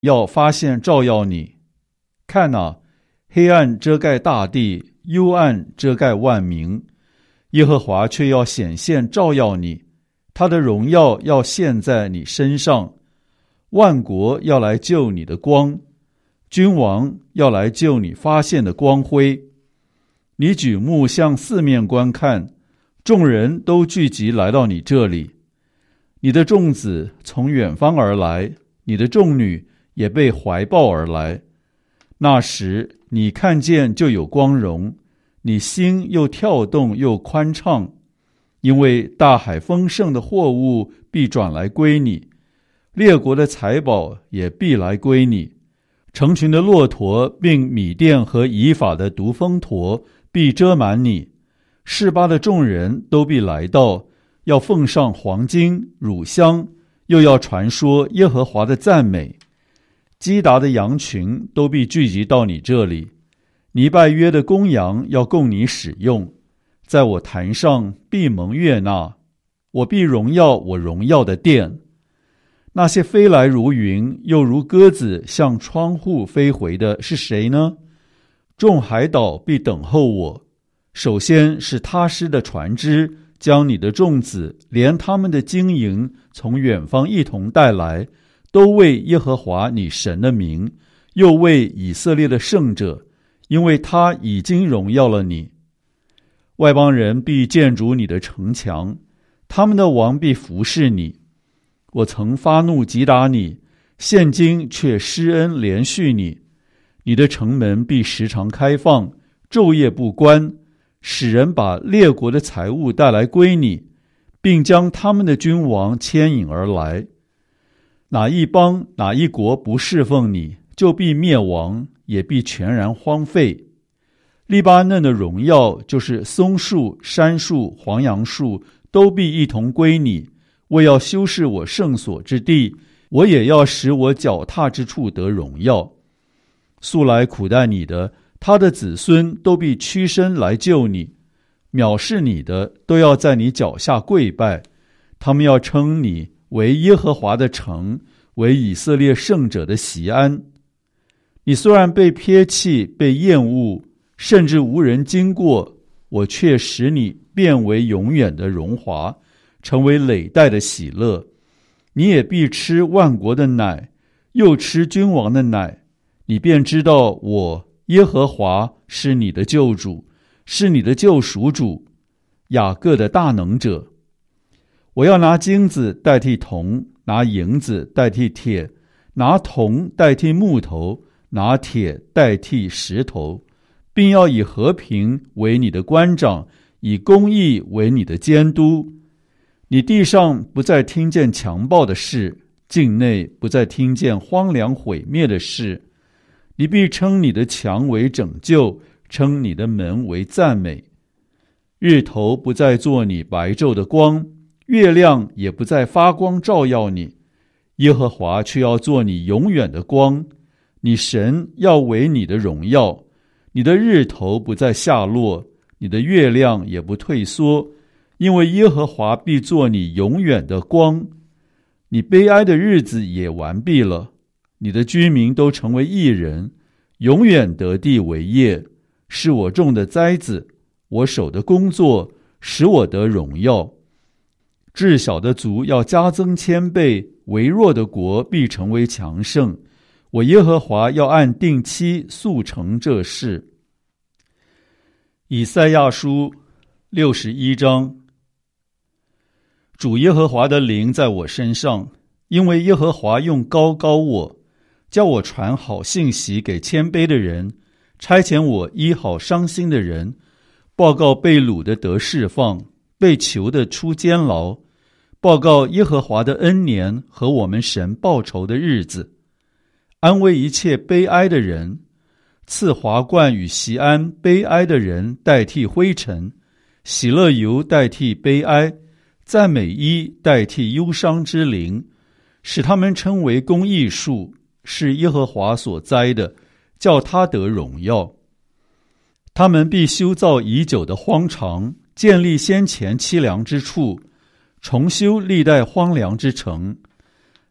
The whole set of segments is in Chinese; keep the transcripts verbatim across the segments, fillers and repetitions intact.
要发现照耀你。看哪，黑暗遮盖大地，幽暗遮盖万民，耶和华却要显现照耀你，他的荣耀要现在你身上。万国要来救你的光，君王要来救你发现的光辉。你举目向四面观看，众人都聚集来到你这里。你的众子从远方而来，你的众女也被怀抱而来。那时你看见就有光荣，你心又跳动又宽畅，因为大海丰盛的货物必转来归你，列国的财宝也必来归你。成群的骆驼并米甸和以法的独峰驼必遮满你，示巴的众人都必来到，要奉上黄金乳香，又要传说耶和华的赞美。基达的羊群都必聚集到你这里，尼拜约的公羊要供你使用，在我坛上必蒙悦纳，我必荣耀我荣耀的殿。那些飞来如云，又如鸽子向窗户飞回的是谁呢？众海岛必等候我。首先是他施的船只，将你的众子连他们的金银从远方一同带来，都为耶和华你神的名，又为以色列的圣者，因为他已经荣耀了你。外邦人必建筑你的城墙，他们的王必服侍你。我曾发怒击打你，现今却施恩怜恤你。你的城门必时常开放，昼夜不关，使人把列国的财物带来归你，并将他们的君王牵引而来。哪一邦哪一国不侍奉你，就必灭亡，也必全然荒废。利巴嫩的荣耀，就是松树、杉树、黄杨树，都必一同归你。为要修饰我圣所之地，我也要使我脚踏之处得荣耀。素来苦待你的，他的子孙都必屈身来救你，藐视你的都要在你脚下跪拜。他们要称你为耶和华的城，为以色列圣者的锡安。你虽然被撇弃，被厌恶，甚至无人经过，我却使你变为永远的荣华，成为累代的喜乐。你也必吃万国的奶，又吃君王的奶，你便知道我耶和华是你的救主，是你的救赎主，雅各的大能者。我要拿金子代替铜，拿银子代替铁，拿铜代替木头，拿铁代替石头，并要以和平为你的官长，以公义为你的监督。你地上不再听见强暴的事，境内不再听见荒凉毁灭的事。你必称你的墙为拯救，称你的门为赞美。日头不再做你白昼的光，月亮也不再发光照耀你，耶和华却要做你永远的光，你神要为你的荣耀。你的日头不再下落，你的月亮也不退缩，因为耶和华必做你永远的光。你悲哀的日子也完毕了，你的居民都成为义人，永远得地为业，是我种的栽子，我手的工作，使我得荣耀。至小的族要加增千倍，微弱的国必成为强盛。我耶和华要按定期速成这事。以赛亚书六十一章。主耶和华的灵在我身上，因为耶和华用膏膏我，叫我传好信息给谦卑的人，差遣我医好伤心的人，报告被掳的得释放，被囚的出监牢，报告耶和华的恩年和我们神报仇的日子，安慰一切悲哀的人，赐华冠与锡安悲哀的人代替灰尘，喜乐油代替悲哀，赞美衣代替忧伤之灵，使他们称为公义树，是耶和华所栽的，叫他得荣耀。他们必修造已久的荒场，建立先前凄凉之处，重修历代荒凉之城。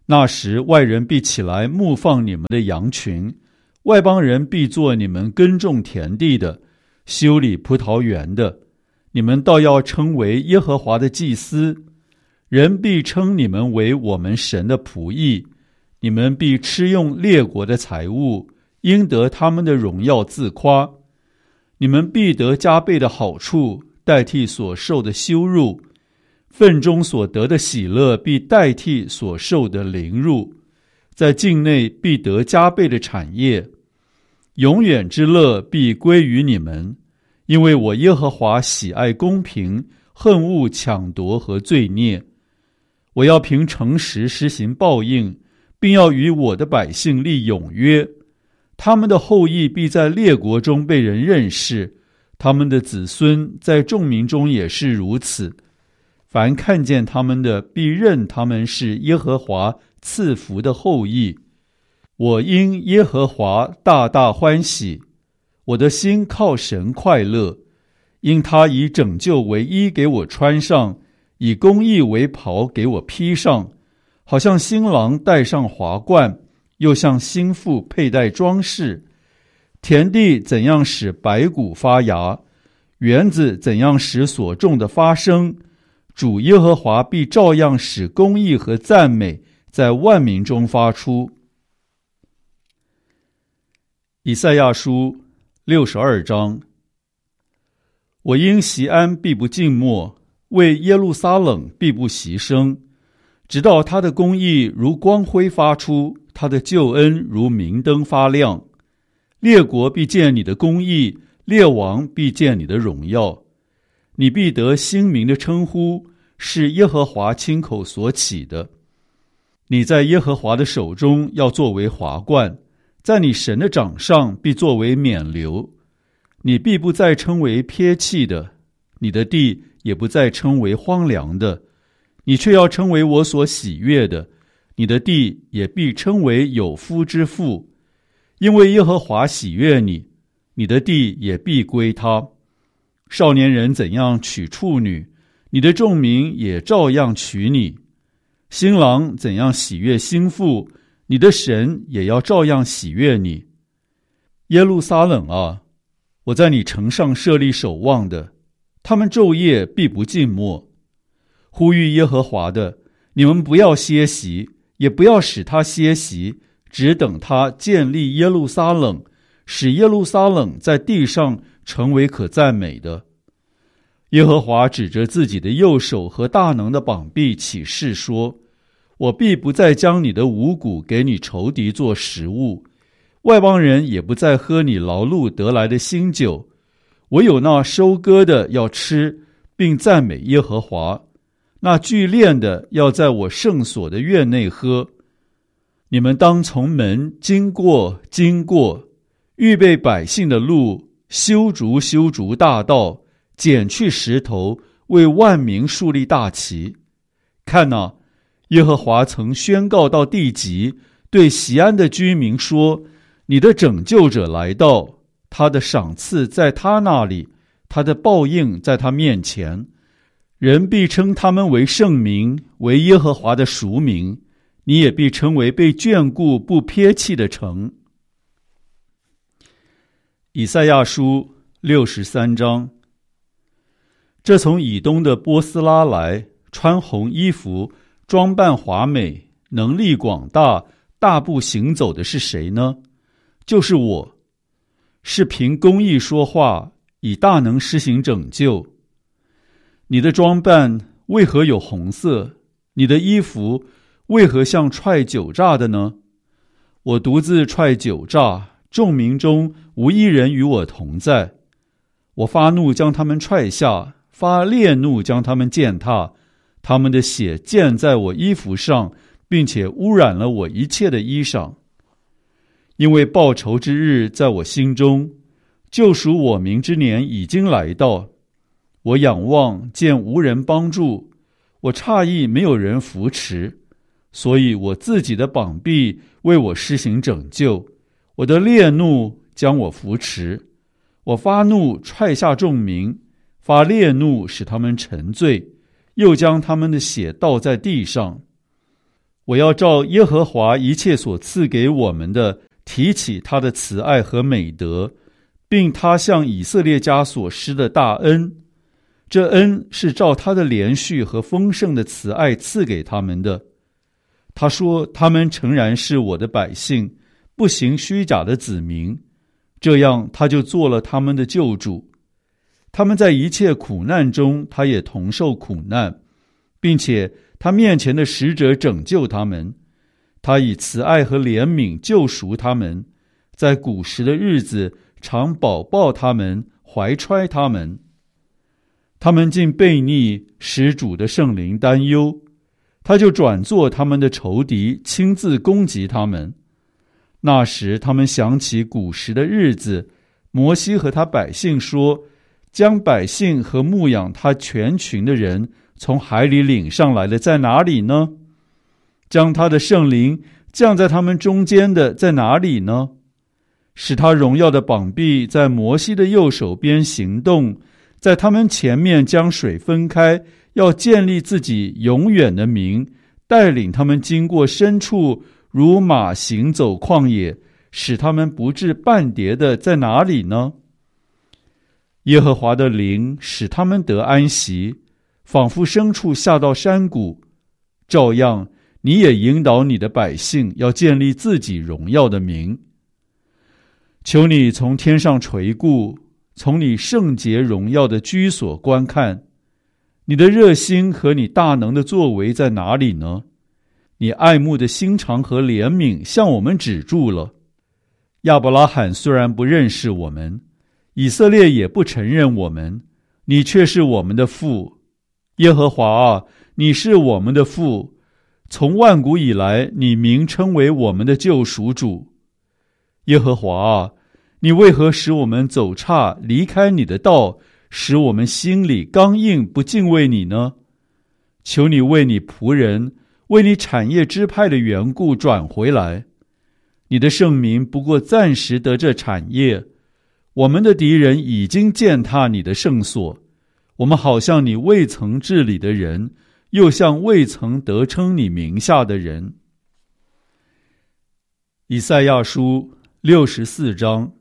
那时外人必起来牧放你们的羊群，外邦人必做你们耕种田地的，修理葡萄园的。你们倒要称为耶和华的祭司，人必称你们为我们神的仆役。你们必吃用列国的财物，应得他们的荣耀自夸。你们必得加倍的好处，代替所受的羞辱。份中所得的喜乐必代替所受的凌辱，在境内必得加倍的产业。永远之乐必归于你们，因为我耶和华喜爱公平，恨恶抢夺和罪孽。我要凭诚实施行报应，并要与我的百姓立永约。他们的后裔必在列国中被人认识，他们的子孙在众民中也是如此。凡看见他们的，必认他们是耶和华赐福的后裔。我因耶和华大大欢喜，我的心靠神快乐，因他以拯救为衣给我穿上，以公义为袍给我披上，好像新郎戴上华冠，又像新妇佩戴装饰。田地怎样使白骨发芽，园子怎样使所种的发生，主耶和华必照样使公义和赞美在万民中发出。以赛亚书六十二章。我因锡安必不静默，为耶路撒冷必不息声，直到他的公义如光辉发出，他的救恩如明灯发亮。列国必见你的公义，列王必见你的荣耀。你必得新名的称呼，是耶和华亲口所起的。你在耶和华的手中要作为华冠，在你神的掌上必作为冕旒。你必不再称为撇弃的，你的地也不再称为荒凉的，你却要称为我所喜悦的，你的地也必称为有夫之妇。因为耶和华喜悦你，你的地也必归他。少年人怎样娶处女，你的众民也照样娶你。新郎怎样喜悦新妇，你的神也要照样喜悦你。耶路撒冷啊，我在你城上设立守望的，他们昼夜必不静默。呼吁耶和华的，你们不要歇息，也不要使他歇息，只等他建立耶路撒冷，使耶路撒冷在地上成为可赞美的。耶和华指着自己的右手和大能的膀臂起誓说，我必不再将你的五谷给你仇敌做食物，外邦人也不再喝你劳碌得来的新酒，唯有那收割的要吃，并赞美耶和华，那聚炼的要在我圣所的院内喝。你们当从门经过经过，预备百姓的路，修筑修筑大道，剪去石头，为万民树立大旗。看哪，耶和华曾宣告到地极，对锡安的居民说，你的拯救者来到，他的赏赐在他那里，他的报应在他面前。人必称他们为圣民，为耶和华的赎民，你也必称为被眷顾不撇弃的城。以赛亚书六十三章。这从以东的波斯拉来，穿红衣服，装扮华美，能力广大，大步行走的是谁呢？就是我，是凭公义说话，以大能施行拯救。你的装扮为何有红色？你的衣服为何像踹酒榨的呢？我独自踹酒榨，众民中无一人与我同在。我发怒将他们踹下，发烈怒将他们践踏，他们的血溅在我衣服上，并且污染了我一切的衣裳。因为报仇之日在我心中，救赎我民之年已经来到。我仰望见无人帮助，我诧异没有人扶持，所以我自己的膀臂为我施行拯救，我的烈怒将我扶持。我发怒踹下众民，发烈怒使他们沉醉，又将他们的血倒在地上。 我要照耶和华一切所赐给我们的，提起他的慈爱和美德，并他向以色列家所施的大恩。这恩是照他的连续和丰盛的慈爱赐给他们的。他说，他们诚然是我的百姓，不行虚假的子民，这样他就做了他们的救主。他们在一切苦难中，他也同受苦难，并且他面前的使者拯救他们。他以慈爱和怜悯救赎他们，在古时的日子常保抱他们，怀揣他们。他们竟悖逆，使主的圣灵担忧，他就转作他们的仇敌，亲自攻击他们。那时他们想起古时的日子，摩西和他百姓说，将百姓和牧养他全群的人从海里领上来的在哪里呢？将他的圣灵降在他们中间的在哪里呢？使他荣耀的膀臂在摩西的右手边行动，在他们前面将水分开，要建立自己永远的名，带领他们经过深处，如马行走旷野，使他们不致半跌的在哪里呢？耶和华的灵使他们得安息，仿佛牲畜下到山谷。照样你也引导你的百姓，要建立自己荣耀的名。求你从天上垂顾，从你圣洁荣耀的居所观看。你的热心和你大能的作为在哪里呢？你爱慕的心肠和怜悯向我们止住了。亚伯拉罕虽然不认识我们，以色列也不承认我们，你却是我们的父。耶和华啊，你是我们的父，从万古以来，你名称为我们的救赎主。耶和华啊，你为何使我们走岔，离开你的道，使我们心里刚硬，不敬畏你呢？求你为你仆人，为你产业支派的缘故转回来。你的圣民不过暂时得这产业，我们的敌人已经践踏你的圣所。我们好像你未曾治理的人，又像未曾得称你名下的人。以赛亚书六十四章。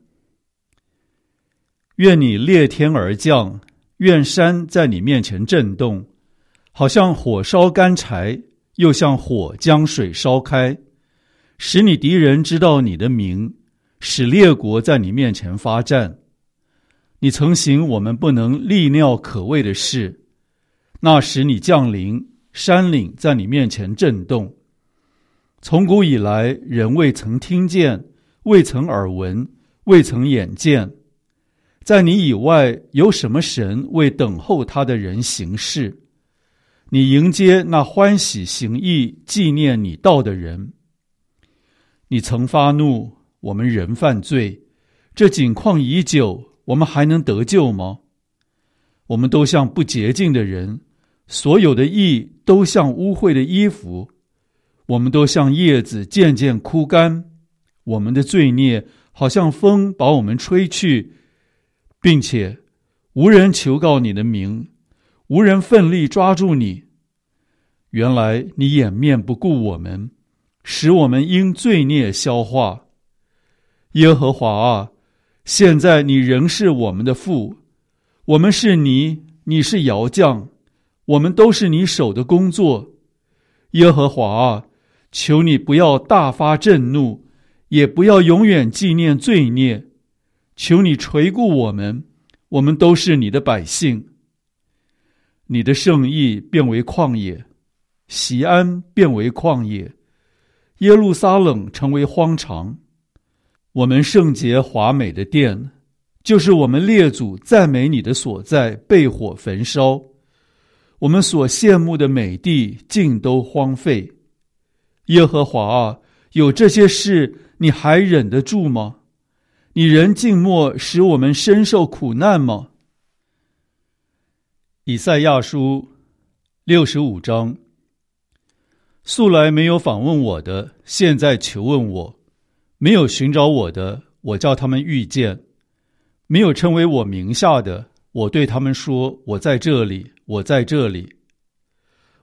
愿你裂天而降，愿山在你面前震动，好像火烧干柴，又像火将水烧开，使你敌人知道你的名，使列国在你面前发战。你曾行我们不能力料可畏的事，那时你降临，山岭在你面前震动。从古以来，人未曾听见，未曾耳闻，未曾眼见。在你以外，有什么神为等候他的人行事？你迎接那欢喜行义、纪念你道的人。你曾发怒，我们人犯罪，这景况已久，我们还能得救吗？我们都像不洁净的人，所有的义都像污秽的衣服，我们都像叶子渐渐枯干，我们的罪孽好像风把我们吹去，并且无人求告你的名，无人奋力抓住你。原来你掩面不顾我们，使我们因罪孽消化。耶和华啊，现在你仍是我们的父，我们是泥，你是窑匠，我们都是你手的工作。耶和华啊，求你不要大发震怒，也不要永远纪念罪孽。求你垂顾我们，我们都是你的百姓。你的圣意变为旷野，锡安变为旷野，耶路撒冷成为荒场。我们圣洁华美的殿，就是我们列祖赞美你的所在，被火焚烧。我们所羡慕的美地尽都荒废。耶和华啊，有这些事你还忍得住吗？你仍静默，使我们深受苦难吗？以赛亚书六十五章。素来没有访问我的，现在求问我；没有寻找我的，我叫他们遇见；没有称为我名下的，我对他们说：我在这里，我在这里。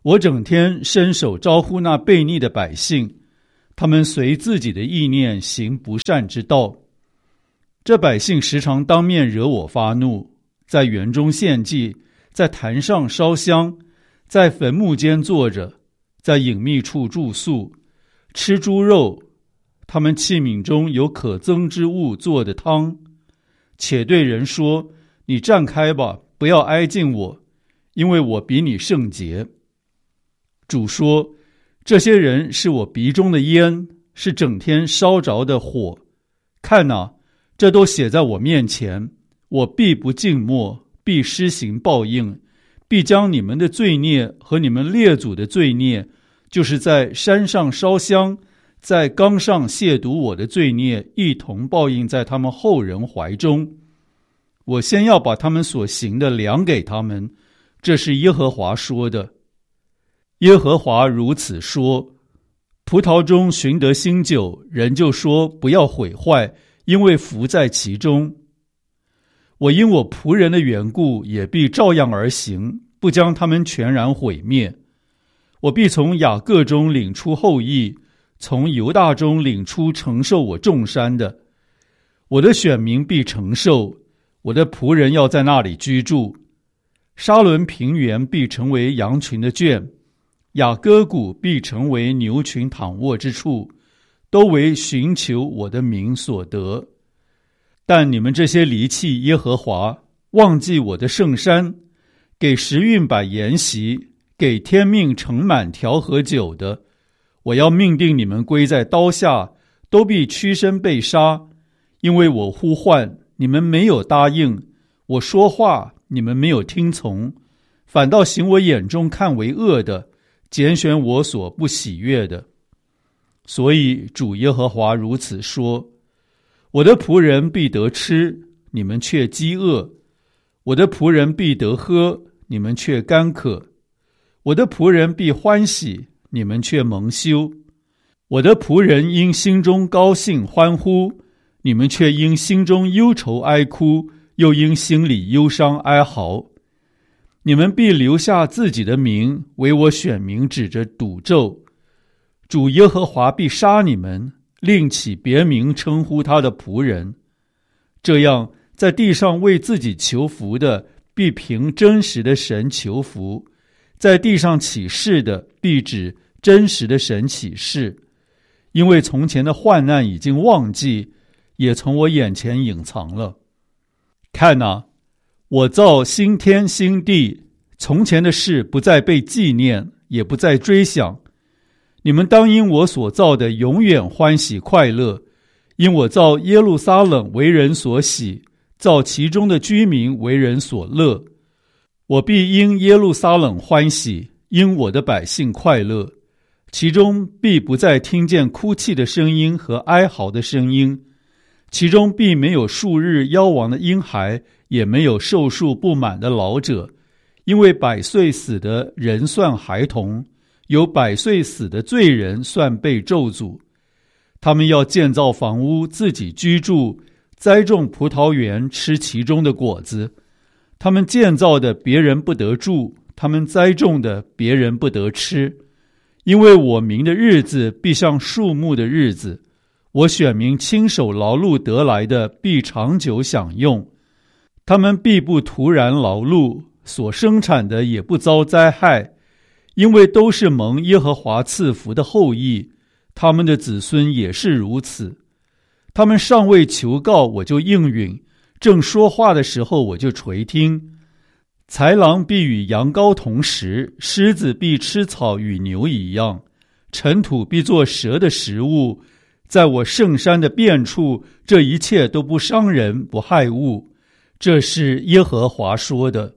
我整天伸手招呼那悖逆的百姓，他们随自己的意念行不善之道。这百姓时常当面惹我发怒，在园中献祭，在坛上烧香，在坟墓间坐着，在隐秘处住宿，吃猪肉，他们器皿中有可憎之物做的汤，且对人说：你站开吧，不要挨近我，因为我比你圣洁。主说：这些人是我鼻中的烟，是整天烧着的火。看哪，这都写在我面前，我必不静默，必施行报应，必将你们的罪孽和你们列祖的罪孽，就是在山上烧香，在冈上亵渎我的罪孽，一同报应在他们后人怀中。我先要把他们所行的量给他们，这是耶和华说的。耶和华如此说：葡萄中寻得新酒，人就说不要毁坏，因为福在其中。我因我仆人的缘故，也必照样而行，不将他们全然毁灭。我必从雅各中领出后裔，从犹大中领出承受我众山的。我的选民必承受，我的仆人要在那里居住。沙伦平原必成为羊群的圈，雅各谷必成为牛群躺卧之处，都为寻求我的名所得。但你们这些离弃耶和华，忘记我的圣山，给时运摆筵席，给天命盛满调和酒的，我要命定你们归在刀下，都必屈身被杀。因为我呼唤，你们没有答应；我说话，你们没有听从，反倒行我眼中看为恶的，拣选我所不喜悦的。所以主耶和华如此说：我的仆人必得吃，你们却饥饿；我的仆人必得喝，你们却干渴；我的仆人必欢喜，你们却蒙羞；我的仆人因心中高兴欢呼，你们却因心中忧愁哀哭，又因心里忧伤哀嚎。你们必留下自己的名，为我选民指着赌咒。主耶和华必杀你们，另起别名称呼他的仆人。这样，在地上为自己求福的，必凭真实的神求福；在地上起誓的，必指真实的神起誓。因为从前的患难已经忘记，也从我眼前隐藏了。看哪，我造新天新地，从前的事不再被纪念，也不再追想。你们当因我所造的永远欢喜快乐，因我造耶路撒冷为人所喜，造其中的居民为人所乐。我必因耶路撒冷欢喜，因我的百姓快乐，其中必不再听见哭泣的声音和哀嚎的声音，其中必没有数日夭亡的婴孩，也没有寿数不满的老者，因为百岁死的人算孩童，有百岁死的罪人算被咒诅。他们要建造房屋自己居住，栽种葡萄园吃其中的果子。他们建造的别人不得住，他们栽种的别人不得吃。因为我民的日子必像树木的日子，我选民亲手劳碌得来的必长久享用。他们必不突然劳碌，所生产的也不遭灾害，因为都是蒙耶和华赐福的后裔，他们的子孙也是如此。他们尚未求告，我就应允；正说话的时候，我就垂听。豺狼必与羊羔同食，狮子必吃草与牛一样，尘土必做蛇的食物。在我圣山的遍处，这一切都不伤人，不害物。这是耶和华说的。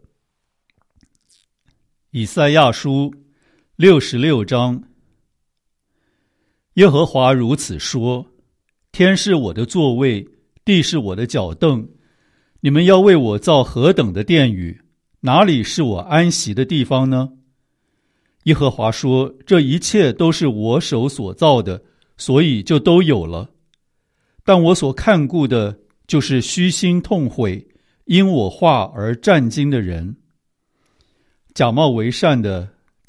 以赛亚书六十六章。耶和华如此说：天是我的座位，地是我的脚凳。你们要为我造何等的殿宇？哪里是我安息的地方呢？耶和华说：这一切都是我手所造的，所以就都有了。但我所看顾的，就是虚心痛悔，因我话而战惊的人。假冒为善的，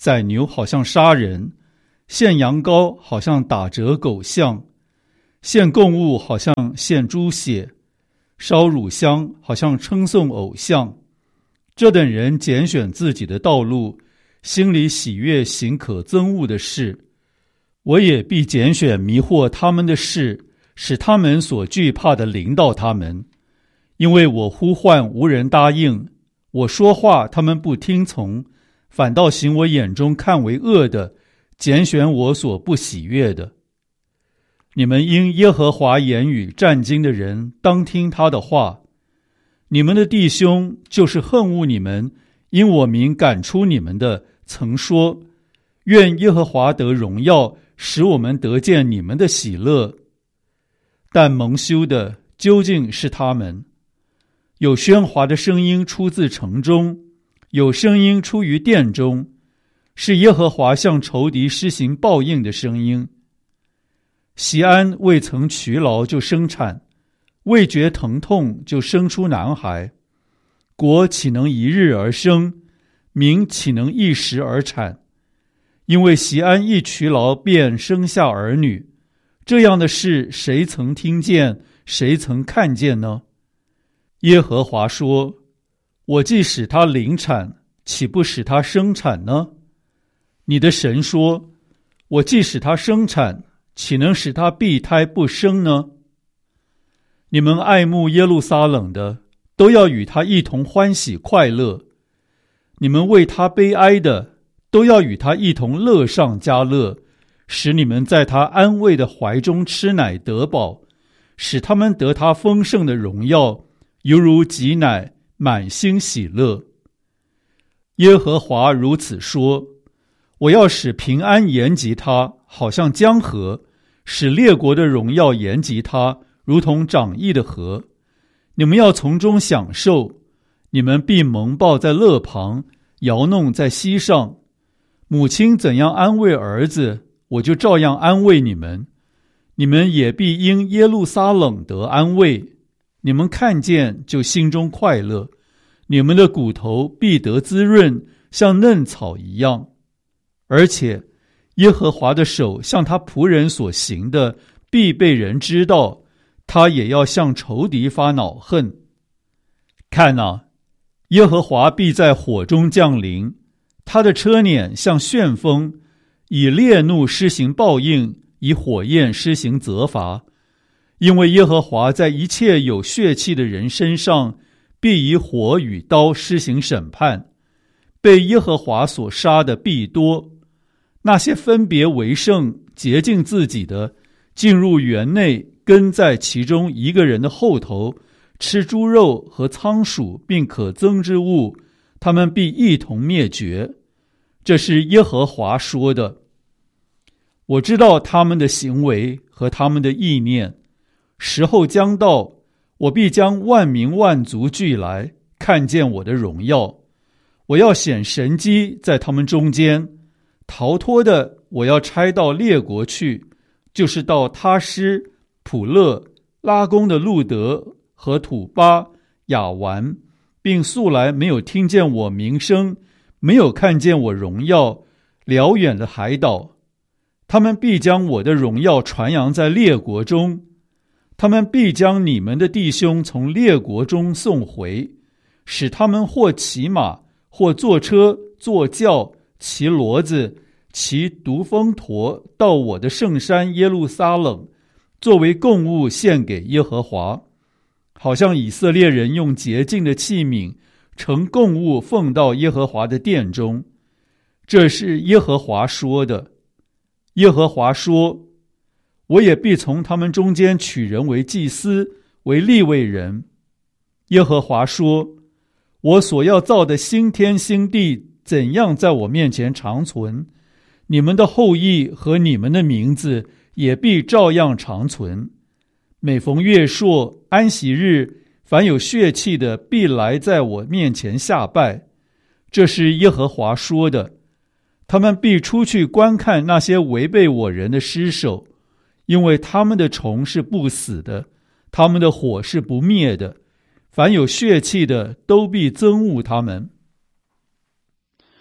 宰牛好像杀人，献羊羔好像打折狗象，献供物好像献猪血，烧乳香好像称颂偶像。这等人拣选自己的道路，心里喜悦行可憎恶的事，我也必拣选迷惑他们的事，使他们所惧怕的临到他们。因为我呼唤无人答应，我说话他们不听从，反倒行我眼中看为恶的，拣选我所不喜悦的。你们因耶和华言语战惊的人，当听他的话。你们的弟兄，就是恨恶你们，因我名赶出你们的，曾说：愿耶和华得荣耀，使我们得见你们的喜乐。但蒙羞的究竟是他们。有喧哗的声音出自城中，有声音出于殿中，是耶和华向仇敌施行报应的声音。锡安未曾劬劳就生产，未觉疼痛就生出男孩。国岂能一日而生，民岂能一时而产？因为锡安一劬劳便生下儿女，这样的事谁曾听见，谁曾看见呢？耶和华说：我既使他临产，岂不使他生产呢？你的神说：我既使他生产，岂能使他闭胎不生呢？你们爱慕耶路撒冷的，都要与他一同欢喜快乐；你们为他悲哀的，都要与他一同乐上加乐，使你们在他安慰的怀中吃奶得饱，使他们得他丰盛的荣耀，犹如挤奶，满心喜乐。耶和华如此说：我要使平安延及他，好像江河；使列国的荣耀延及他，如同涨溢的河。你们要从中享受，你们必蒙抱在勒旁，摇弄在膝上。母亲怎样安慰儿子，我就照样安慰你们。你们也必因耶路撒冷得安慰。你们看见就心中快乐，你们的骨头必得滋润，像嫩草一样。而且耶和华的手向他仆人所行的，必被人知道，他也要向仇敌发恼恨。看啊，耶和华必在火中降临，他的车辇像旋风，以烈怒施行报应，以火焰施行责罚。因为耶和华在一切有血气的人身上，必以火与刀施行审判。被耶和华所杀的必多。那些分别为圣、洁净自己的，进入园内，跟在其中一个人的后头，吃猪肉和仓鼠并可憎之物，他们必一同灭绝。这是耶和华说的。我知道他们的行为和他们的意念，时候将到，我必将万民万族聚来，看见我的荣耀。我要显神迹在他们中间，逃脱的我要差到列国去，就是到他施、普勒、拉弓的路德和土巴、亚完，并素来没有听见我名声，没有看见我荣耀，辽远的海岛。他们必将我的荣耀传扬在列国中，他们必将你们的弟兄从列国中送回，使他们或骑马，或坐车，坐轿，骑骡子，骑独峰驼，到我的圣山耶路撒冷，作为供物献给耶和华，好像以色列人用洁净的器皿盛供物奉到耶和华的殿中。这是耶和华说的。耶和华说，我也必从他们中间取人为祭司，为利未人。耶和华说，我所要造的新天新地怎样在我面前长存，你们的后裔和你们的名字也必照样长存。每逢月朔、安息日，凡有血气的必来在我面前下拜。这是耶和华说的。他们必出去观看那些违背我人的尸首，因为他们的虫是不死的，他们的火是不灭的，凡有血气的都必憎恶他们。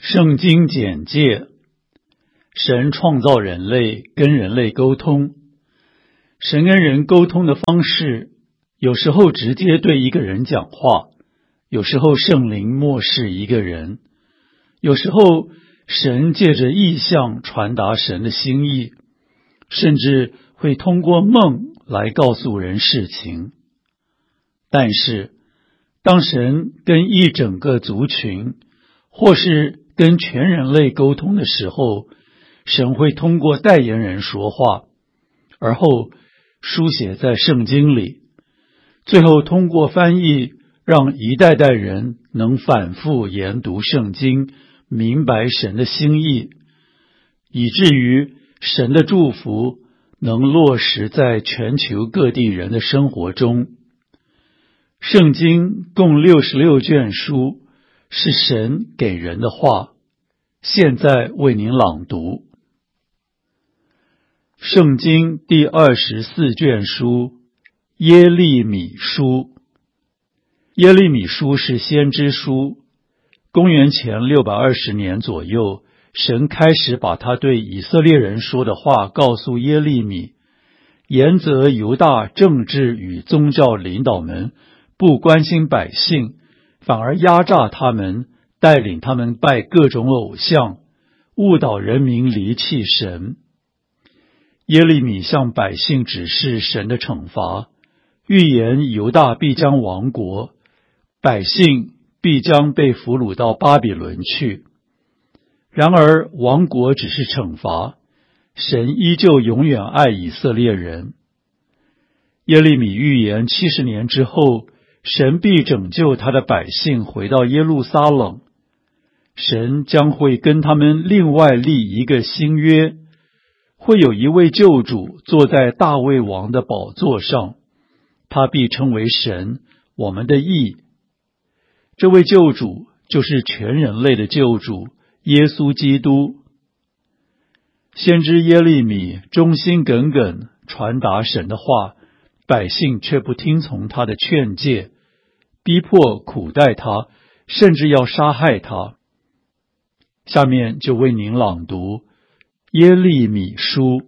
圣经简介：神创造人类，跟人类沟通。神跟人沟通的方式，有时候直接对一个人讲话，有时候圣灵默示一个人，有时候神借着异象传达神的心意，甚至会通过梦来告诉人事情。但是，当神跟一整个族群，或是跟全人类沟通的时候，神会通过代言人说话，而后书写在圣经里，最后通过翻译，让一代代人能反复研读圣经，明白神的心意，以至于神的祝福能落实在全球各地人的生活中。圣经共六十六卷书，是神给人的话，现在为您朗读。圣经第二十四卷书，耶利米书。耶利米书是先知书，公元前六百二十年左右，神开始把他对以色列人说的话告诉耶利米，严责犹大政治与宗教领导们不关心百姓，反而压榨他们，带领他们拜各种偶像，误导人民离弃神。耶利米向百姓指示神的惩罚，预言犹大必将亡国，百姓必将被俘虏到巴比伦去。然而亡国只是惩罚，神依旧永远爱以色列人。耶利米预言七十年之后，神必拯救他的百姓回到耶路撒冷，神将会跟他们另外立一个新约，会有一位救主坐在大卫王的宝座上，他必称为神，我们的义。这位救主就是全人类的救主，耶稣基督。先知耶利米忠心耿耿传达神的话，百姓却不听从他的劝诫，逼迫苦待他，甚至要杀害他。下面就为您朗读耶利米书。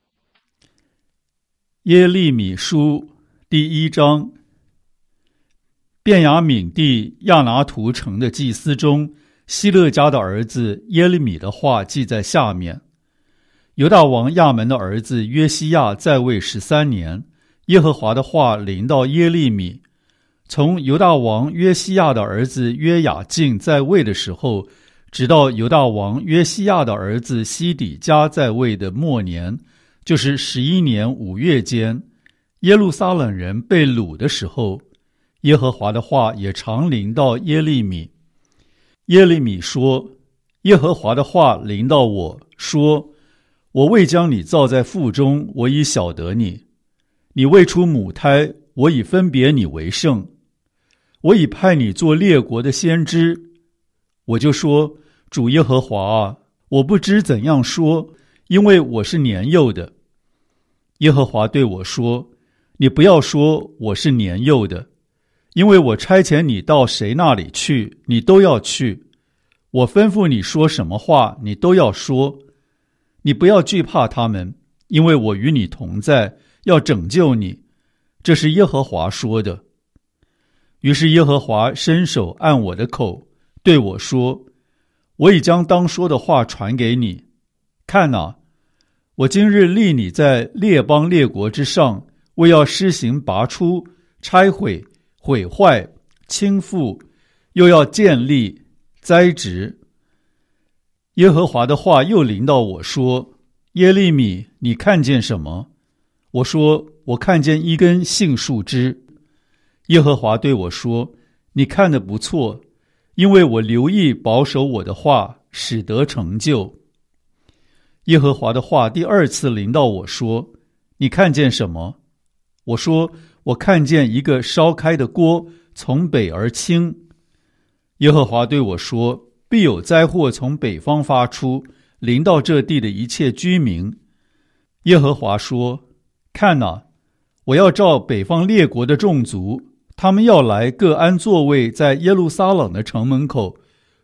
耶利米书第一章。便雅悯地亚拿图城的祭司中，希勒家的儿子耶利米的话记在下面。犹大王亚门的儿子约西亚在位十三年，耶和华的话临到耶利米。从犹大王约西亚的儿子约雅敬在位的时候，直到犹大王约西亚的儿子西底家在位的末年，就是十一年五月间，耶路撒冷人被掳的时候，耶和华的话也常临到耶利米。耶利米说，耶和华的话临到我说，我未将你造在腹中，我已晓得你；你未出母胎，我已分别你为圣。我已派你做列国的先知。我就说，主耶和华啊，我不知怎样说，因为我是年幼的。耶和华对我说，你不要说我是年幼的，因为我差遣你到谁那里去，你都要去。我吩咐你说什么话，你都要说。你不要惧怕他们，因为我与你同在，要拯救你。这是耶和华说的。于是耶和华伸手按我的口，对我说，我已将当说的话传给你。看哪，我今日立你在列邦列国之上，为要施行拔出、拆毁、毁坏、倾覆，又要建立、栽植。耶和华的话又临到我说，耶利米，你看见什么？我说，我看见一根杏树枝。耶和华对我说，你看得不错，因为我留意保守我的话，使得成就。耶和华的话第二次临到我说，你看见什么？我说，我看见一个烧开的锅从北而倾。耶和华对我说，必有灾祸从北方发出，临到这地的一切居民。耶和华说，看哪，我要召北方列国的众族，他们要来各安座位在耶路撒冷的城门口，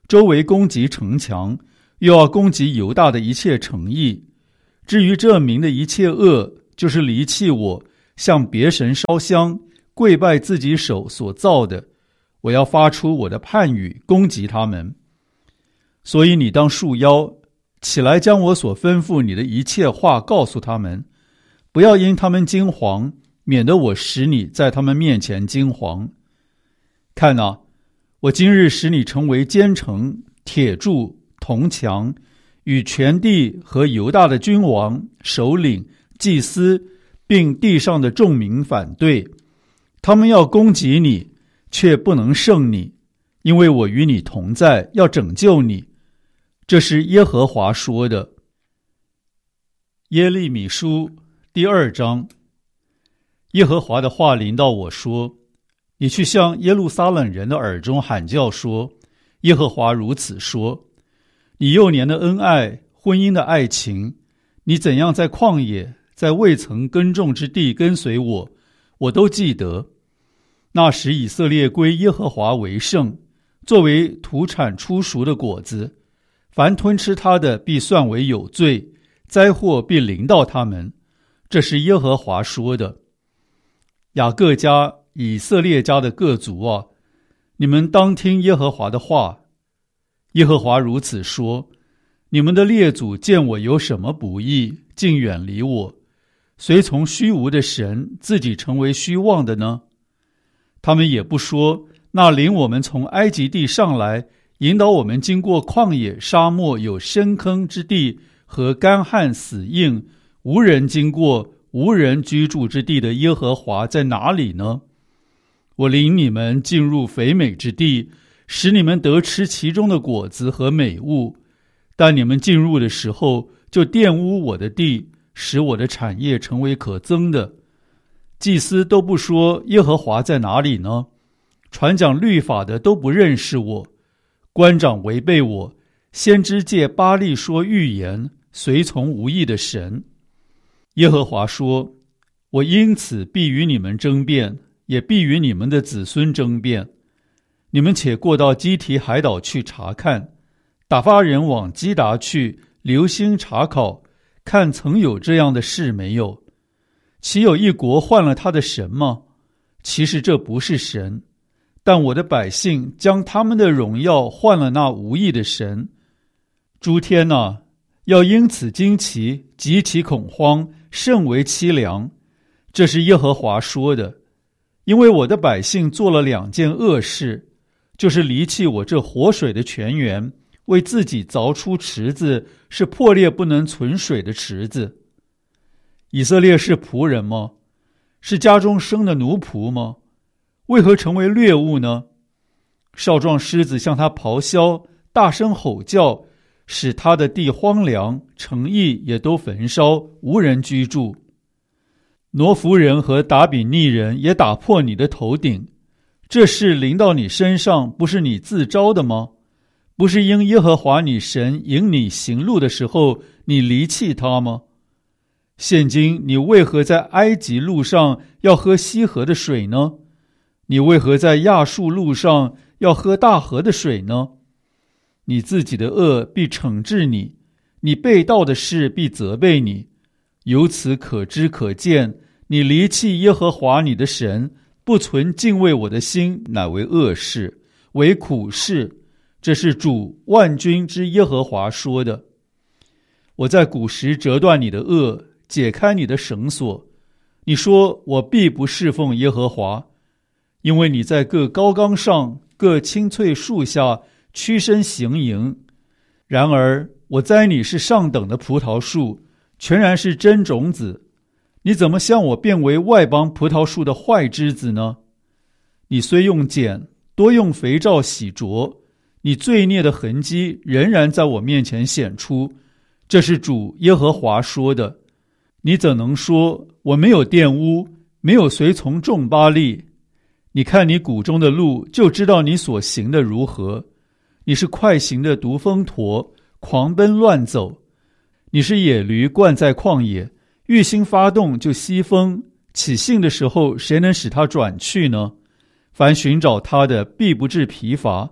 周围攻击城墙，又要攻击犹大的一切城邑。至于这民的一切恶，就是离弃我，向别神烧香，跪拜自己手所造的，我要发出我的判语，攻击他们。所以你当束腰，起来将我所吩咐你的一切话告诉他们，不要因他们惊惶，免得我使你在他们面前惊惶。看啊，我今日使你成为坚城、铁柱、铜墙，与全地和犹大的君王、首领、祭司，并地上的众民反对。他们要攻击你，却不能胜你，因为我与你同在，要拯救你。这是耶和华说的。耶利米书第二章。耶和华的话临到我说，你去向耶路撒冷人的耳中喊叫说，耶和华如此说，你幼年的恩爱，婚姻的爱情，你怎样在旷野，在未曾耕种之地跟随我，我都记得。那时以色列归耶和华为圣，作为土产出熟的果子，凡吞吃他的必算为有罪，灾祸必临到他们。这是耶和华说的。雅各家、以色列家的各族啊，你们当听耶和华的话。耶和华如此说，你们的列祖见我有什么不义，竟远离我，随从虚无的神，自己成为虚妄的呢？他们也不说，那领我们从埃及地上来，引导我们经过旷野、沙漠，有深坑之地和干旱死硬，无人经过，无人居住之地的耶和华在哪里呢？我领你们进入肥美之地，使你们得吃其中的果子和美物，但你们进入的时候，就玷污我的地，使我的产业成为可憎的。祭司都不说耶和华在哪里呢？传讲律法的都不认识我，官长违背我，先知借巴力说预言，随从无益的神。耶和华说，我因此必与你们争辩，也必与你们的子孙争辩。你们且过到基提海岛去查看，打发人往基达去，留心查考，看曾有这样的事没有。岂有一国换了他的神吗？其实这不是神，但我的百姓将他们的荣耀换了那无益的神。诸天啊，要因此惊奇，极其恐慌，甚为凄凉。这是耶和华说的。因为我的百姓做了两件恶事，就是离弃我这活水的泉源，为自己凿出池子，是破裂不能存水的池子。以色列是仆人吗？是家中生的奴仆吗？为何成为掠物呢？少壮狮子向他咆哮，大声吼叫，使他的地荒凉，城邑也都焚烧，无人居住。挪弗人和达比尼人也打破你的头顶，这事临到你身上，不是你自招的吗？不是因耶和华你神引你行路的时候，你离弃他吗？现今你为何在埃及路上要喝西河的水呢？你为何在亚述路上要喝大河的水呢？你自己的恶必惩治你，你背道的事必责备你。由此可知可见，你离弃耶和华你的神，不存敬畏我的心，乃为恶事，为苦事。这是主万军之耶和华说的。我在古时折断你的恶，解开你的绳索。你说我必不侍奉耶和华，因为你在各高冈上、各青翠树下屈身行营。然而我栽你是上等的葡萄树，全然是真种子。你怎么向我变为外邦葡萄树的坏枝子呢？你虽用碱，多用肥皂洗濯，你罪孽的痕迹仍然在我面前显出。这是主耶和华说的。你怎能说我没有玷污，没有随从众巴力？你看你谷中的路，就知道你所行的如何。你是快行的独峰驼，狂奔乱走。你是野驴惯在旷野，欲心发动就西风，起兴的时候谁能使它转去呢？凡寻找它的必不致疲乏，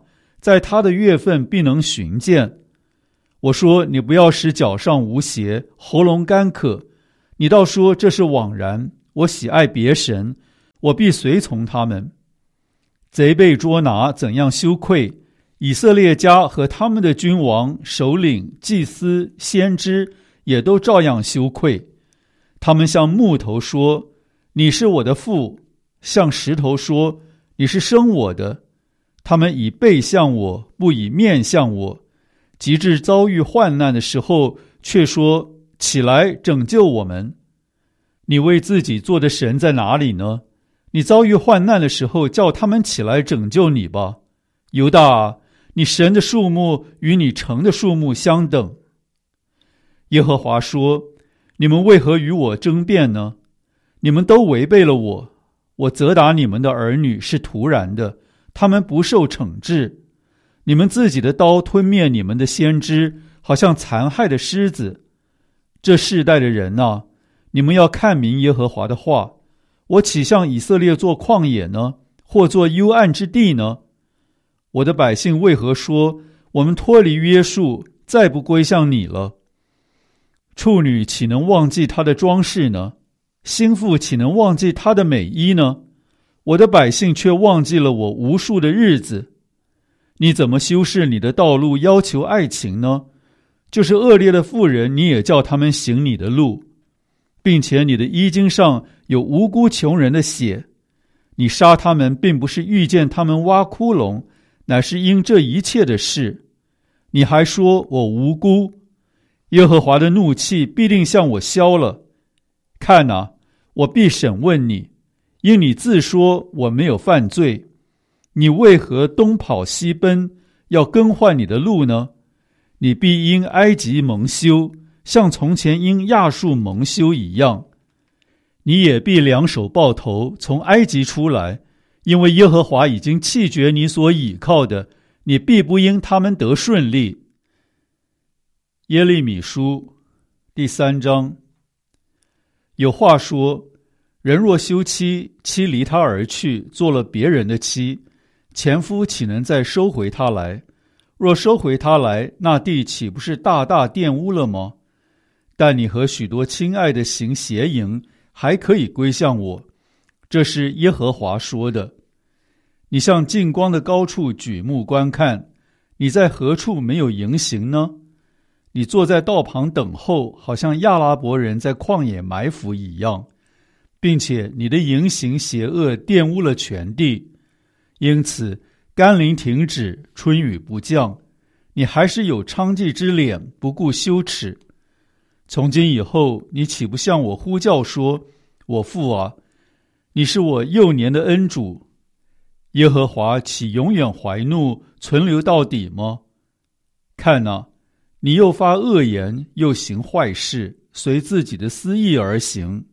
在他的月份必能寻见。我说你不要使脚上无鞋，喉咙干渴，你倒说这是枉然。我喜爱别神，我必随从他们。贼被捉拿，怎样羞愧？以色列家和他们的君王、首领、祭司、先知也都照样羞愧。他们向木头说，你是我的父，向石头说，你是生我的。他们以背向我，不以面向我。及至遭遇患难的时候，却说，起来拯救我们。你为自己做的神在哪里呢？你遭遇患难的时候，叫他们起来拯救你吧。犹大，你神的数目与你城的数目相等。耶和华说，你们为何与我争辩呢？你们都违背了我，我责打你们的儿女是突然的，他们不受惩治。你们自己的刀吞灭你们的先知，好像残害的狮子。这世代的人啊，你们要看明耶和华的话。我岂向以色列做旷野呢？或做幽暗之地呢？我的百姓为何说，我们脱离约束，再不归向你了？处女岂能忘记她的装饰呢？心腹岂能忘记她的美衣呢？我的百姓却忘记了我无数的日子。你怎么修饰你的道路，要求爱情呢？就是恶劣的妇人，你也叫他们行你的路，并且你的衣襟上有无辜穷人的血。你杀他们，并不是遇见他们挖窟窿，乃是因这一切的事。你还说我无辜，耶和华的怒气必定向我消了。看哪，我必审问你，因你自说我没有犯罪。你为何东跑西奔，要更换你的路呢？你必因埃及蒙羞，像从前因亚述蒙羞一样。你也必两手抱头，从埃及出来，因为耶和华已经弃绝你所倚靠的，你必不因他们得顺利。耶利米书第三章。有话说，人若休妻，妻离他而去，做了别人的妻，前夫岂能再收回他来？若收回他来，那地岂不是大大玷污了吗？但你和许多亲爱的行邪淫，还可以归向我，这是耶和华说的。你向近光的高处举目观看，你在何处没有淫行呢？你坐在道旁等候，好像亚拉伯人在旷野埋伏一样，并且你的淫行邪恶玷污了全地。因此甘霖停止，春雨不降，你还是有娼妓之脸，不顾羞耻。从今以后，你岂不向我呼叫说，我父啊，你是我幼年的恩主？耶和华岂永远怀怒，存留到底吗？看哪，你又发恶言，又行坏事，随自己的私意而行。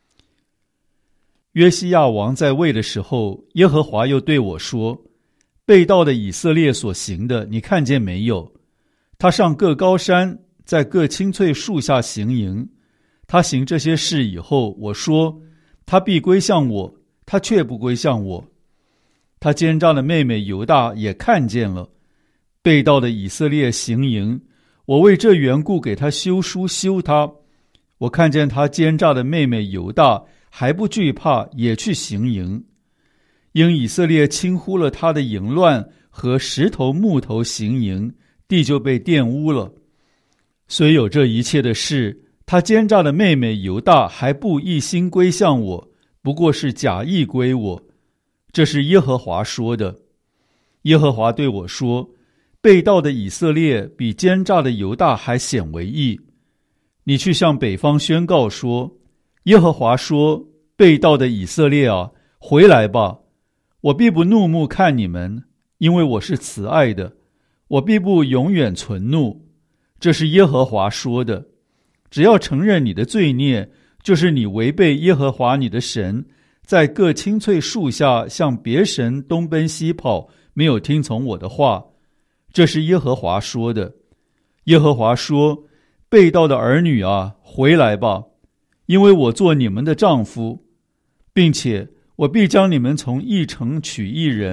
约西亚王在位的时候，耶和华又对我说，背道的以色列所行的，你看见没有？他上各高山，在各青翠树下行营。他行这些事以后，我说，他必归向我，他却不归向我。他奸诈的妹妹犹大也看见了，背道的以色列行营，我为这缘故给他修书修他。我看见他奸诈的妹妹犹大还不惧怕，也去行营。因以色列轻忽了他的淫乱和石头木头行营，地就被玷污了。虽有这一切的事，他奸诈的妹妹犹大还不一心归向我，不过是假意归我。这是耶和华说的。耶和华对我说，背道的以色列比奸诈的犹大还显为义。你去向北方宣告说，耶和华说，背道的以色列啊，回来吧，我必不怒目看你们，因为我是慈爱的，我必不永远存怒。这是耶和华说的。只要承认你的罪孽，就是你违背耶和华你的神，在各青翠树下向别神东奔西跑，没有听从我的话。这是耶和华说的。耶和华说，背道的儿女啊，回来吧，因为我做你们的丈夫，并且我必将你们从一城取一人，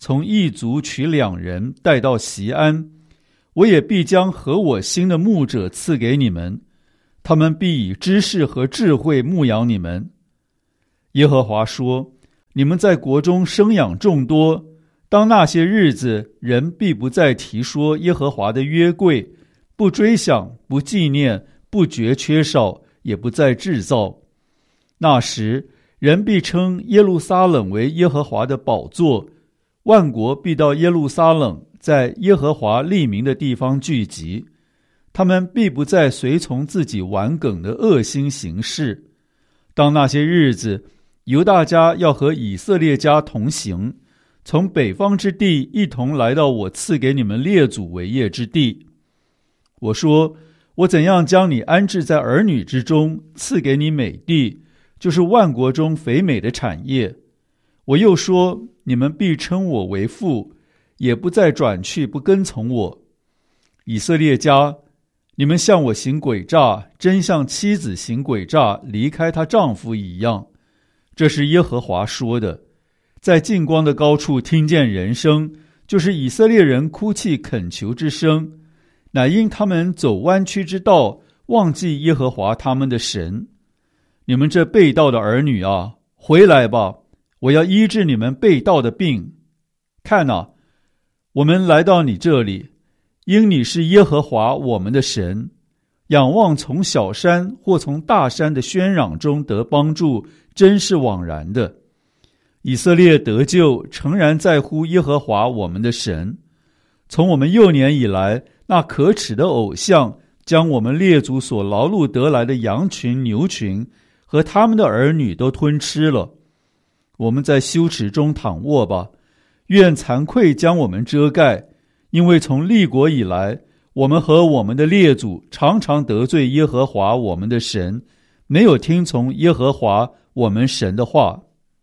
从异族取两人带到锡安，我也必将合我心的牧者赐给你们，他们必以知识和智慧牧养你们。耶和华说，你们在国中生养众多，当那些日子，人必不再提说耶和华的约柜，不追想，不纪念，不觉缺少，也不再制造。那时，人必称耶路撒冷为耶和华的宝座，万国必到耶路撒冷，在耶和华立名的地方聚集。他们必不再随从自己顽梗的恶心行事。当那些日子，犹大家要和以色列家同行，从北方之地一同来到我赐给你们列祖为业之地。我说，我怎样将你安置在儿女之中，赐给你美地，就是万国中肥美的产业。我又说，你们必称我为父，也不再转去不跟从我。以色列家，你们向我行诡诈，真像妻子行诡诈，离开她丈夫一样。这是耶和华说的。在近光的高处听见人声，就是以色列人哭泣恳求之声，乃因他们走弯曲之道，忘记耶和华他们的神。你们这背道的儿女啊，回来吧，我要医治你们背道的病。看哪，我们来到你这里，因你是耶和华我们的神，仰望从小山或从大山的喧嚷中得帮助，真是枉然的。以色列得救，诚然在乎耶和华我们的神。从我们幼年以来，那可耻的偶像将我们列祖所劳碌得来的羊群牛群和他们的儿女都吞吃了。我们在羞耻中躺卧吧，愿惭愧将我们遮盖，因为从立国以来，我们和我们的列祖常常得罪耶和华我们的神，没有听从耶和华我们神的话。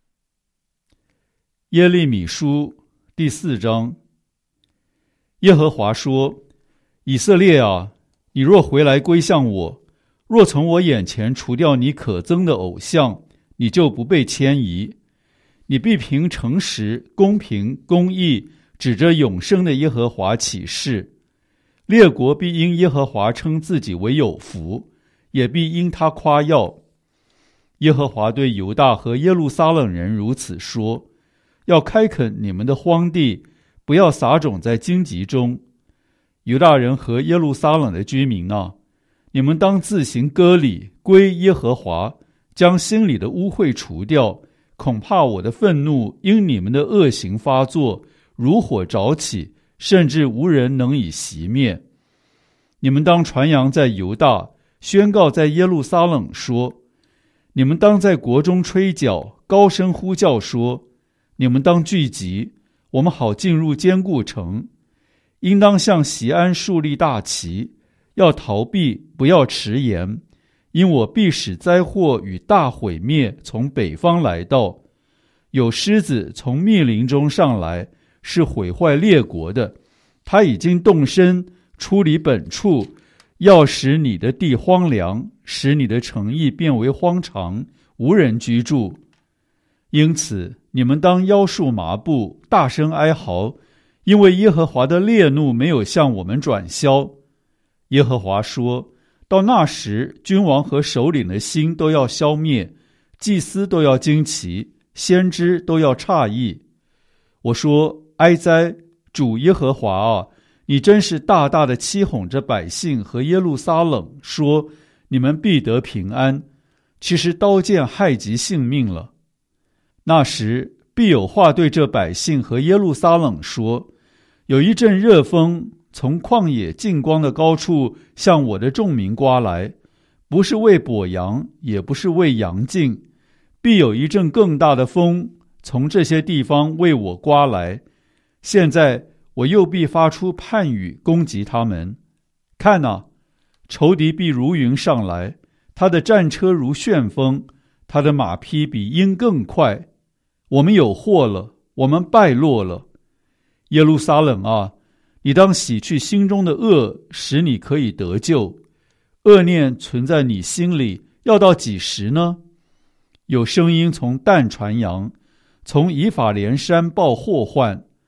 耶利米书第四章。耶和华说，以色列啊，你若回来归向我，若从我眼前除掉你可憎的偶像，你就不被迁移。你必凭诚实、公平、公义，指着永生的耶和华起誓。列国必因耶和华称自己为有福，也必因他夸耀。耶和华对犹大和耶路撒冷人如此说，要开垦你们的荒地，不要撒种在荆棘中。犹大人和耶路撒冷的居民啊，你们当自行割礼，归耶和华，将心里的污秽除掉，恐怕我的愤怒因你们的恶行发作，如火着起，甚至无人能以熄灭。你们当传扬在犹大，宣告在耶路撒冷说，你们当在国中吹角，高声呼叫说，你们当聚集，我们好进入坚固城。应当向锡安树立大旗，要逃避，不要迟延，因我必使灾祸与大毁灭从北方来到。有狮子从密林中上来，是毁坏列国的，他已经动身出离本处，要使你的地荒凉，使你的城邑变为荒场，无人居住。因此你们当腰束麻布，大声哀嚎，因为耶和华的烈怒没有向我们转消。耶和华说，到那时，君王和首领的心都要消灭，祭司都要惊奇，先知都要诧异。我说，哀哉，主耶和华啊，你真是大大的欺哄着百姓和耶路撒冷，说你们必得平安，其实刀剑害及性命了。那时必有话对这百姓和耶路撒冷说，有一阵热风从旷野近光的高处向我的众民刮来，不是为跛羊，也不是为羊尽，必有一阵更大的风从这些地方为我刮来。现在我又必发出判语攻击他们。看哪，仇敌必如云上来，他的战车如旋风，他的马匹比鹰更快。我们有祸了，我们败落了。耶路撒冷啊，你当洗去心中的恶，使你可以得救。恶念存在你心里，要到几时呢？有声音从但传扬，从以法莲山报祸患。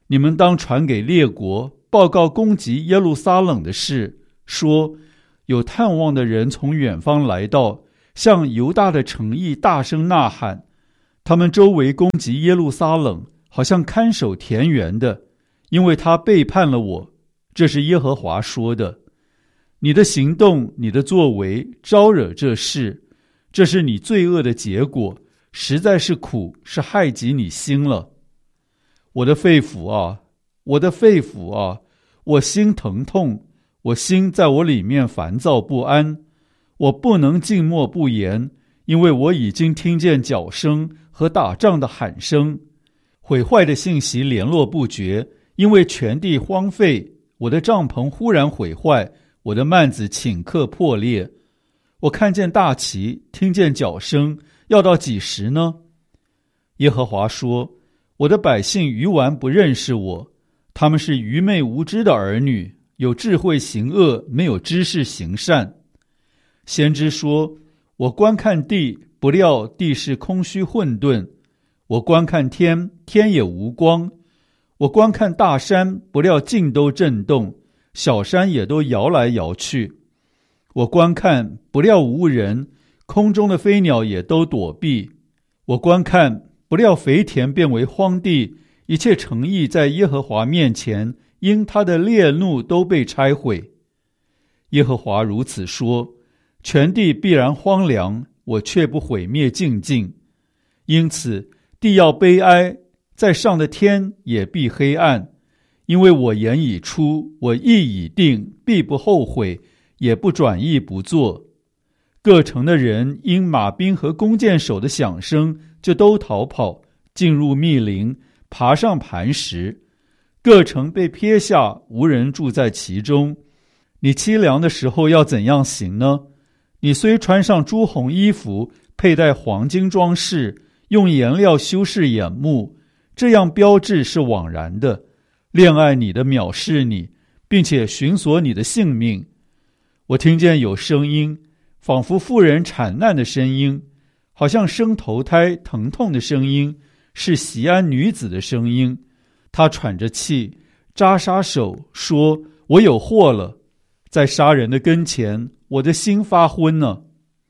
你们当传给列国，报告攻击耶路撒冷的事，说有探望的人从远方来到，向犹大的城邑大声呐喊，他们周围攻击耶路撒冷，好像看守田园的，因为他背叛了我。这是耶和华说的。你的行动，你的作为，招惹这事，这是你罪恶的结果，实在是苦，是害及你心了。我的肺腑啊，我的肺腑啊，我心疼痛，我心在我里面烦躁不安，我不能静默不言，因为我已经听见脚声和打仗的喊声，毁坏的信息联络不绝，因为全地荒废，我的帐篷忽然毁坏，我的幔子顷刻破裂。我看见大旗，听见脚声，要到几时呢？耶和华说，我的百姓愚顽不认识我，他们是愚昧无知的儿女，有智慧行恶，没有知识行善。先知说，我观看地，不料地是空虚混沌，我观看天，天也无光，我观看大山，不料尽都震动，小山也都摇来摇去。我观看，不料无人，空中的飞鸟也都躲避。我观看，不料肥田变为荒地，一切诚意在耶和华面前，因他的烈怒都被拆毁。耶和华如此说，全地必然荒凉，我却不毁灭净尽。因此地要悲哀，在上的天也必黑暗，因为我言已出，我意已定，必不后悔，也不转意不做。各城的人因马兵和弓箭手的响声，就都逃跑，进入密林，爬上磐石。各城被撇下，无人住在其中。你凄凉的时候要怎样行呢？你虽穿上朱红衣服，佩戴黄金装饰，用颜料修饰眼目，这样标志是枉然的。恋爱你的藐视你，并且寻索你的性命。我听见有声音，仿佛妇人产难的声音，好像生头胎疼痛的声音，是锡安女子的声音。她喘着气，扎杀手，说，我有祸了，在杀人的跟前，我的心发昏呢。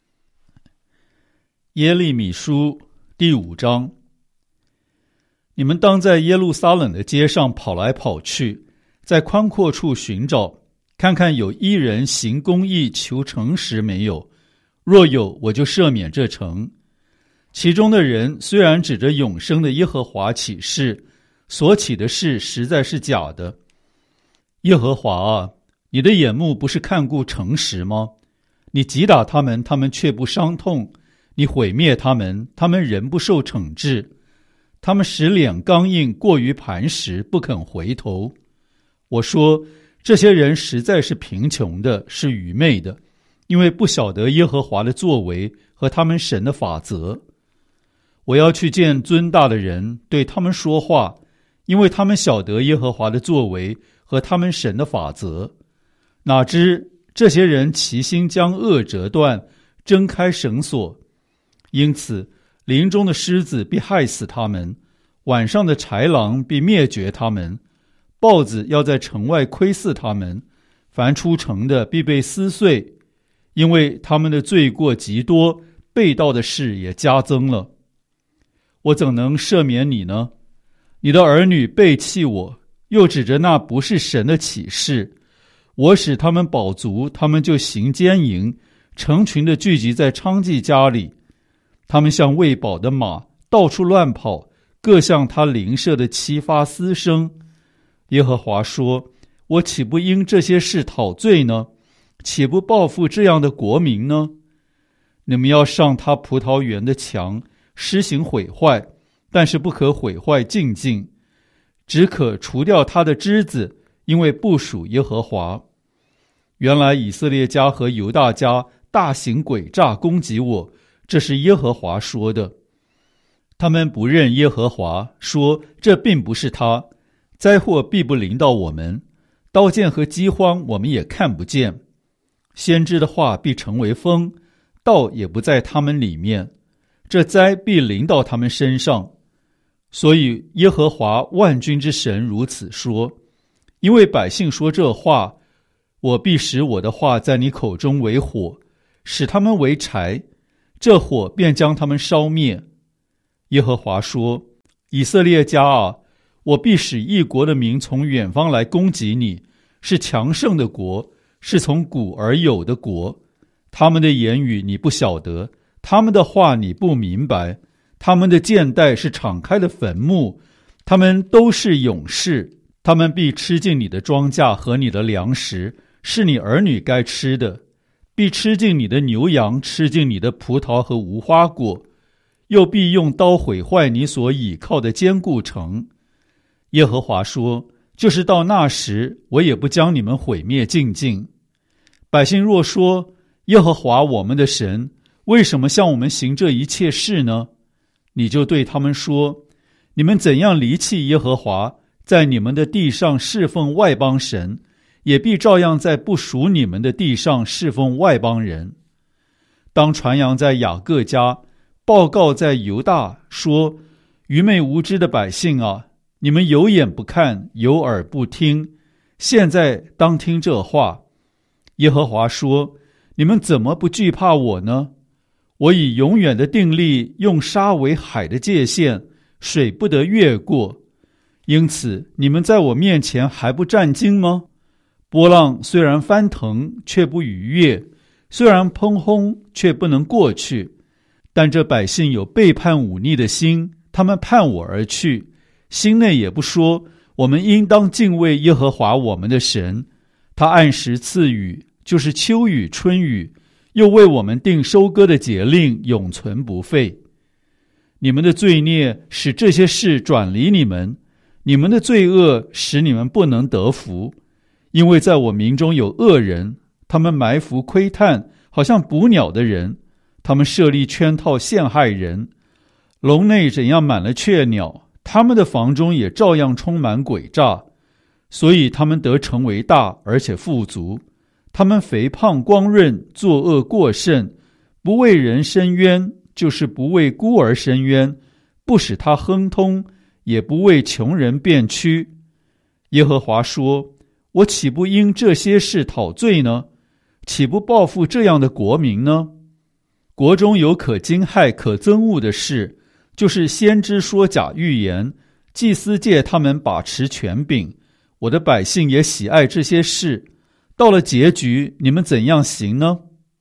耶利米书第五章。你们当在耶路撒冷的街上跑来跑去，在宽阔处寻找，看看有一人行公义求诚实没有，若有，我就赦免这城。其中的人虽然指着永生的耶和华起誓，所起的事实在是假的。耶和华啊，你的眼目不是看顾诚实吗？你击打他们，他们却不伤痛；你毁灭他们，他们仍不受惩治。他们使脸刚硬，过于磐石，不肯回头。我说，这些人实在是贫穷的，是愚昧的，因为不晓得耶和华的作为和他们神的法则。我要去见尊大的人，对他们说话，因为他们晓得耶和华的作为和他们神的法则。哪知这些人齐心将恶折断，挣开绳索，因此林中的狮子必害死他们，晚上的豺狼必灭绝他们，豹子要在城外窥伺他们，凡出城的必被撕碎，因为他们的罪过极多，背道的事也加增了。我怎能赦免你呢？你的儿女背弃我，又指着那不是神的启示。我使他们饱足，他们就行奸淫，成群的聚集在娼妓家里。他们像喂饱的马，到处乱跑，各向他邻舍的妻发私声。耶和华说，我岂不因这些事讨罪呢？岂不报复这样的国民呢？你们要上他葡萄园的墙，施行毁坏，但是不可毁坏净尽，只可除掉他的枝子，因为不属耶和华。原来以色列家和犹大家大行诡诈攻击我，这是耶和华说的。他们不认耶和华，说这并不是他，灾祸必不临到我们，刀剑和饥荒我们也看不见。先知的话必成为风，道也不在他们里面，这灾必临到他们身上。 所以耶和华万军之神如此说：因为百姓说这话，我必使我的话在你口中为火，使他们为柴，这火便将他们烧灭。耶和华说：以色列家啊，我必使异国的民从远方来攻击你，是强盛的国，是从古而有的国。他们的言语你不晓得，他们的话你不明白，他们的箭袋是敞开的坟墓，他们都是勇士，他们必吃尽你的庄稼和你的粮食，是你儿女该吃的，必吃尽你的牛羊，吃尽你的葡萄和无花果，又必用刀毁坏你所倚靠的坚固城。耶和华说：就是到那时，我也不将你们毁灭尽尽。百姓若说：耶和华我们的神为什么向我们行这一切事呢？你就对他们说：你们怎样离弃耶和华，在你们的地上侍奉外邦神，也必照样在不属你们的地上侍奉外邦人。当传扬在雅各家，报告在犹大，说：愚昧无知的百姓啊，你们有眼不看，有耳不听，现在当听这话。耶和华说：你们怎么不惧怕我呢？我以永远的定例，用沙为海的界限，水不得越过。因此你们在我面前还不战惊吗？波浪虽然翻腾，却不逾越，虽然砰轰，却不能过去。但这百姓有背叛忤逆的心，他们叛我而去，心内也不说，我们应当敬畏耶和华我们的神。他按时赐雨，就是秋雨春雨，又为我们定收割的节令，永存不废。你们的罪孽使这些事转离你们，你们的罪恶使你们不能得福。因为在我民中有恶人，他们埋伏窥探，好像捕鸟的人，他们设立圈套陷害人。笼内怎样满了雀鸟，他们的房中也照样充满诡诈。所以他们得成为大，而且富足。他们肥胖光润，作恶过甚，不为人伸冤，就是不为孤儿伸冤，不使他亨通，也不为穷人辩屈。耶和华说：我岂不因这些事讨罪呢？岂不报复这样的国民呢？国中有可惊骇可憎恶的事，就是先知说假预言，祭司借他们把持权柄，我的百姓也喜爱这些事。到了结局，你们怎样行呢？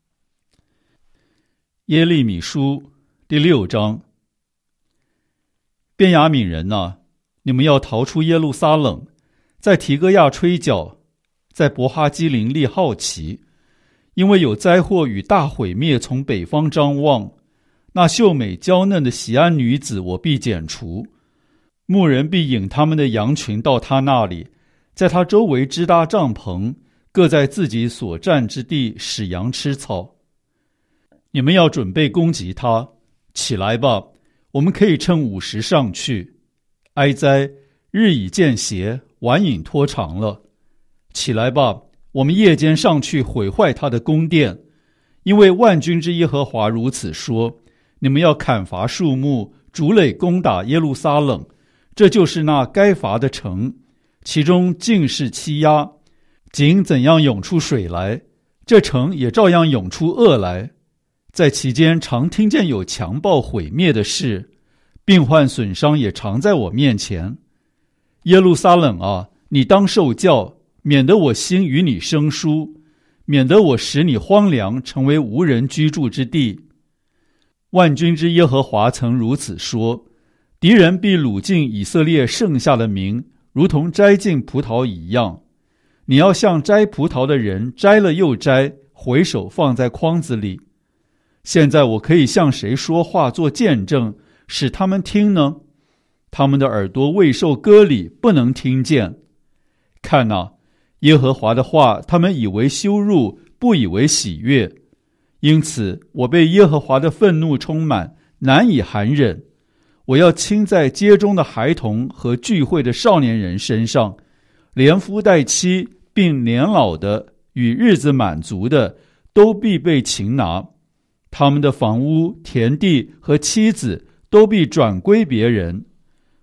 耶利米书第六章。便雅悯人啊，你们要逃出耶路撒冷，在提哥亚吹角，在伯哈基林立号旗，因为有灾祸与大毁灭从北方张望。那秀美娇嫩的锡安女子我必剪除，牧人必引他们的羊群到他那里，在他周围支搭帐篷，各在自己所占之地使羊吃草。你们要准备攻击他，起来吧，我们可以趁午时上去。哀哉，日已见斜，晚影拖长了。起来吧，我们夜间上去毁坏他的宫殿，因为万军之耶和华如此说：你们要砍伐树木，筑垒攻打耶路撒冷，这就是那该伐的城，其中尽是欺压。井怎样涌出水来，这城也照样涌出恶来。在其间常听见有强暴毁灭的事，病患损伤也常在我面前。耶路撒冷啊，你当受教，免得我心与你生疏，免得我使你荒凉，成为无人居住之地。万军之耶和华曾如此说：敌人必掳尽以色列剩下的民，如同摘尽葡萄一样。你要像摘葡萄的人，摘了又摘，回手放在筐子里。现在我可以向谁说话做见证，使他们听呢？他们的耳朵未受割礼，不能听见。看哪，耶和华的话，他们以为羞辱，不以为喜悦。因此我被耶和华的愤怒充满，难以含忍。我要倾在街中的孩童和聚会的少年人身上，连夫带妻并年老的与日子满足的，都必被擒拿。他们的房屋、田地和妻子都必转归别人。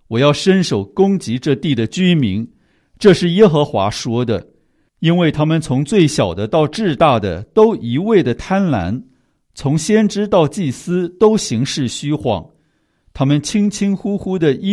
我要伸手攻击这地的居民，这是耶和华说的，因为他们从最小的到至大的都一味的贪婪，从先知到祭司都行事虚晃，他们轻轻呼呼的依